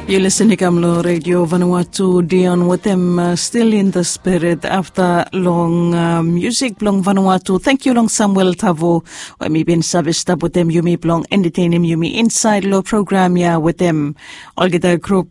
You listen to Kamlo Radio Vanuatu, Dion with them still in the spirit after long music long Vanuatu. Thank you long Samuel Tavo. We been service with them, you may long entertain him, you may inside low program ya with them. All get a group